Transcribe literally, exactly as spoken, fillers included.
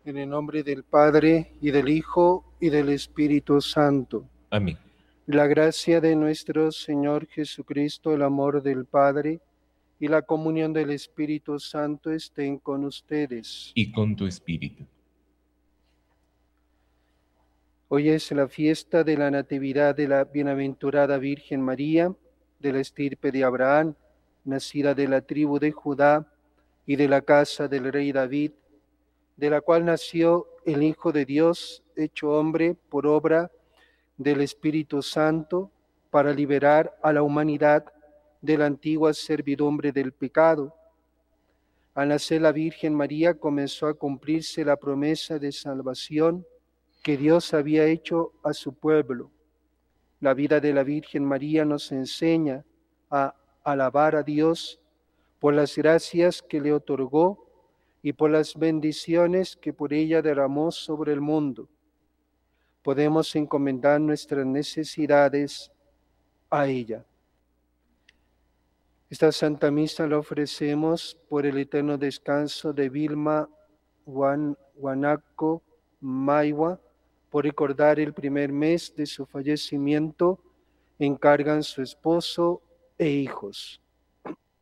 En el nombre del Padre, y del Hijo, y del Espíritu Santo. Amén. La gracia de nuestro Señor Jesucristo, el amor del Padre, y la comunión del Espíritu Santo estén con ustedes. Y con tu espíritu. Hoy es la fiesta de la Natividad de la Bienaventurada Virgen María, de la estirpe de Abraham, nacida de la tribu de Judá y de la casa del rey David, de la cual nació el Hijo de Dios, hecho hombre por obra del Espíritu Santo, para liberar a la humanidad de la antigua servidumbre del pecado. Al nacer la Virgen María comenzó a cumplirse la promesa de salvación que Dios había hecho a su pueblo. La vida de la Virgen María nos enseña a alabar a Dios por las gracias que le otorgó y por las bendiciones que por ella derramó sobre el mundo. Podemos encomendar nuestras necesidades a ella. Esta Santa Misa la ofrecemos por el eterno descanso de Vilma Guanaco Maiwa, por recordar el primer mes de su fallecimiento, encargan su esposo e hijos.